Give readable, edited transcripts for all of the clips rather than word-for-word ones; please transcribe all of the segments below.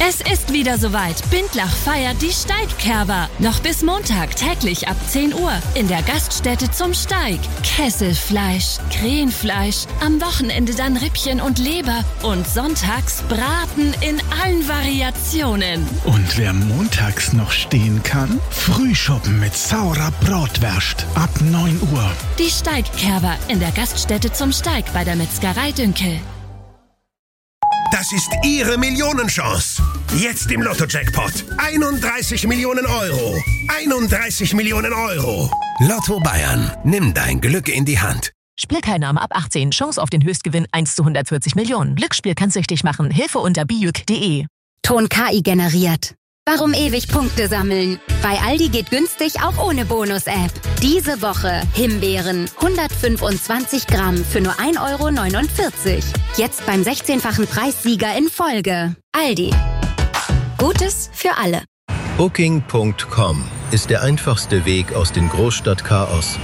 Es ist wieder soweit. Bindlach feiert die Steigkerber. Noch bis Montag täglich ab 10 Uhr in der Gaststätte zum Steig. Kesselfleisch, Krähenfleisch, am Wochenende dann Rippchen und Leber und sonntags Braten in allen Variationen. Und wer montags noch stehen kann? Frühschoppen mit saurer Bratwurst ab 9 Uhr. Die Steigkerber in der Gaststätte zum Steig bei der Metzgerei Dünkel. Das ist Ihre Millionenchance. Jetzt im Lotto-Jackpot. 31 Millionen Euro. 31 Millionen Euro. Lotto Bayern. Nimm dein Glück in die Hand. Spielteilnahme ab 18. Chance auf den Höchstgewinn 1 zu 140 Millionen. Glücksspiel kann süchtig machen. Hilfe unter bijuk.de. Ton KI generiert. Warum ewig Punkte sammeln? Bei Aldi geht günstig auch ohne Bonus-App. Diese Woche Himbeeren 125 Gramm für nur 1,49 €. Jetzt beim 16-fachen Preissieger in Folge. Aldi. Gutes für alle. Booking.com ist der einfachste Weg aus dem Großstadtchaos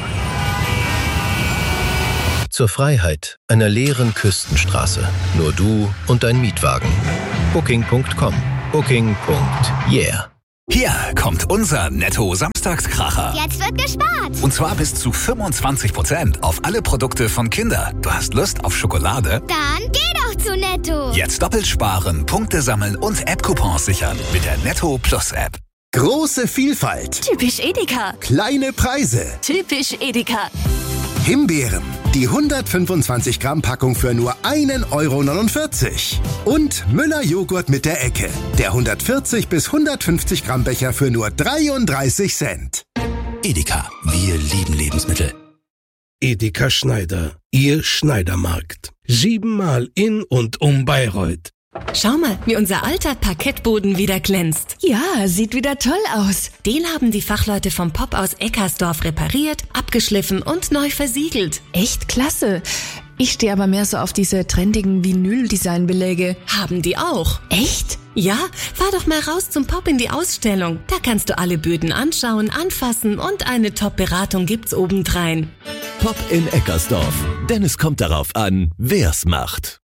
zur Freiheit einer leeren Küstenstraße. Nur du und dein Mietwagen. Booking.com. Booking.yeah. Hier kommt unser Netto-Samstagskracher. Jetzt wird gespart. Und zwar bis zu 25% auf alle Produkte von Kinder. Du hast Lust auf Schokolade? Dann geh doch zu Netto. Jetzt doppelt sparen, Punkte sammeln und App-Coupons sichern mit der Netto Plus App. Große Vielfalt. Typisch Edeka. Kleine Preise. Typisch Edeka. Himbeeren. Die 125 Gramm Packung für nur 1,49 €. Und Müller Joghurt mit der Ecke. Der 140 bis 150 Gramm Becher für nur 33 Cent. Edeka, wir lieben Lebensmittel. Edeka Schneider, Ihr Schneidermarkt. 7-mal in und um Bayreuth. Schau mal, wie unser alter Parkettboden wieder glänzt. Ja, sieht wieder toll aus. Den haben die Fachleute vom Pop aus Eckersdorf repariert, abgeschliffen und neu versiegelt. Echt klasse. Ich stehe aber mehr so auf diese trendigen Vinyl-Design-Beläge. Haben die auch. Echt? Ja, fahr doch mal raus zum Pop in die Ausstellung. Da kannst du alle Böden anschauen, anfassen und eine Top-Beratung gibt's obendrein. Pop in Eckersdorf. Denn es kommt darauf an, wer's macht.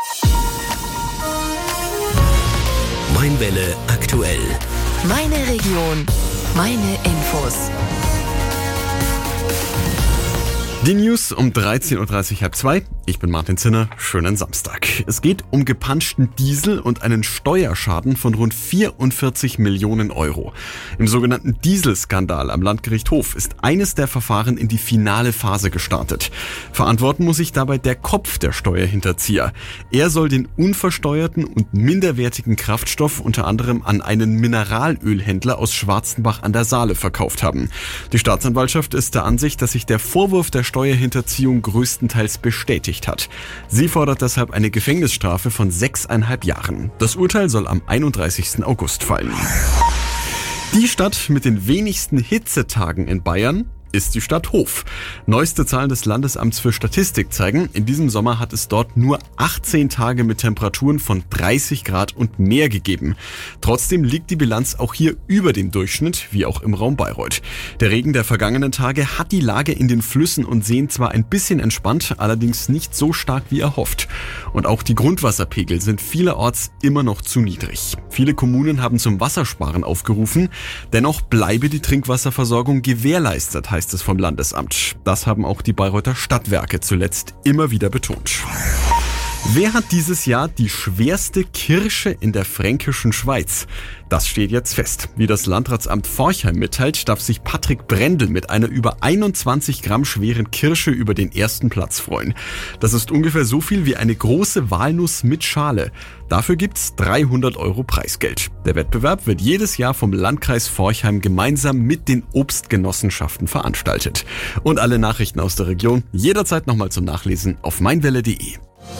Mainwelle aktuell. Meine Region. Meine Infos. Die News um 13.30 Uhr, halb zwei. Ich bin Martin Zinner. Schönen Samstag. Es geht um gepanschten Diesel und einen Steuerschaden von rund 44 Millionen Euro. Im sogenannten Dieselskandal am Landgericht Hof ist eines der Verfahren in die finale Phase gestartet. Verantworten muss sich dabei der Kopf der Steuerhinterzieher. Er soll den unversteuerten und minderwertigen Kraftstoff unter anderem an einen Mineralölhändler aus Schwarzenbach an der Saale verkauft haben. Die Staatsanwaltschaft ist der Ansicht, dass sich der Vorwurf der Steuerhinterziehung größtenteils bestätigt hat. Sie fordert deshalb eine Gefängnisstrafe von 6,5 Jahren. Das Urteil soll am 31. August fallen. Die Stadt mit den wenigsten Hitzetagen in Bayern ist die Stadt Hof. Neueste Zahlen des Landesamts für Statistik zeigen, in diesem Sommer hat es dort nur 18 Tage mit Temperaturen von 30 Grad und mehr gegeben. Trotzdem liegt die Bilanz auch hier über dem Durchschnitt, wie auch im Raum Bayreuth. Der Regen der vergangenen Tage hat die Lage in den Flüssen und Seen zwar ein bisschen entspannt, allerdings nicht so stark wie erhofft. Und auch die Grundwasserpegel sind vielerorts immer noch zu niedrig. Viele Kommunen haben zum Wassersparen aufgerufen, dennoch bleibe die Trinkwasserversorgung gewährleistet, heißt es vom Landesamt. Das haben auch die Bayreuther Stadtwerke zuletzt immer wieder betont. Wer hat dieses Jahr die schwerste Kirsche in der fränkischen Schweiz? Das steht jetzt fest. Wie das Landratsamt Forchheim mitteilt, darf sich Patrick Brendel mit einer über 21 Gramm schweren Kirsche über den ersten Platz freuen. Das ist ungefähr so viel wie eine große Walnuss mit Schale. Dafür gibt's 300 € Preisgeld. Der Wettbewerb wird jedes Jahr vom Landkreis Forchheim gemeinsam mit den Obstgenossenschaften veranstaltet. Und alle Nachrichten aus der Region jederzeit nochmal zum Nachlesen auf meinwelle.de.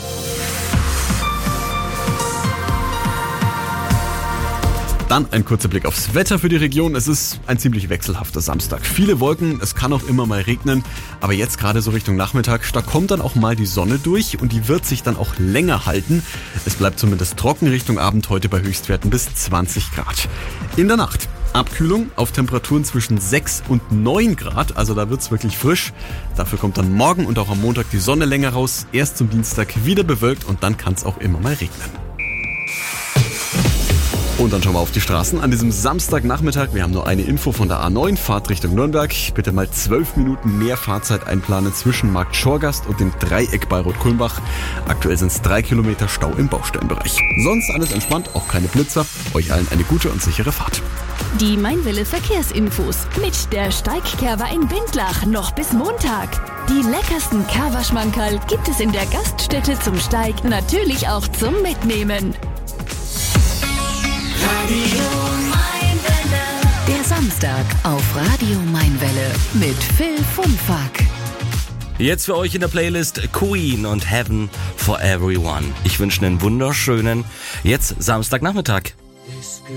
Dann ein kurzer Blick aufs Wetter für die Region. Es ist ein ziemlich wechselhafter Samstag. Viele Wolken, es kann auch immer mal regnen, aber jetzt gerade so Richtung Nachmittag, da kommt dann auch mal die Sonne durch und die wird sich dann auch länger halten. Es bleibt zumindest trocken Richtung Abend, heute bei Höchstwerten bis 20 Grad. In der Nacht Abkühlung auf Temperaturen zwischen 6 und 9 Grad, also da wird's wirklich frisch. Dafür kommt dann morgen und auch am Montag die Sonne länger raus. Erst zum Dienstag wieder bewölkt und dann kann's auch immer mal regnen. Und dann schauen wir auf die Straßen an diesem Samstagnachmittag. Wir haben nur eine Info von der A9, Fahrt Richtung Nürnberg. Bitte mal 12 Minuten mehr Fahrzeit einplanen zwischen Markt Schorgast und dem Dreieck bei Rot-Kulmbach. Aktuell sind es 3 Kilometer Stau im Baustellenbereich. Sonst alles entspannt, auch keine Blitzer. Euch allen eine gute und sichere Fahrt. Die Mainwelle Verkehrsinfos mit der Steigkerwa in Bindlach noch bis Montag. Die leckersten Kerwa-Schmankerl gibt es in der Gaststätte zum Steig, natürlich auch zum Mitnehmen. Radio Mainwelle. Der Samstag auf Radio Mainwelle mit Phil Funfack. Jetzt für euch in der Playlist Queen und Heaven for Everyone. Ich wünsche einen wunderschönen, jetzt Samstagnachmittag.